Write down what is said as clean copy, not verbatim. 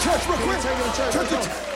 church real quick. Take it to church. Church, Let's go.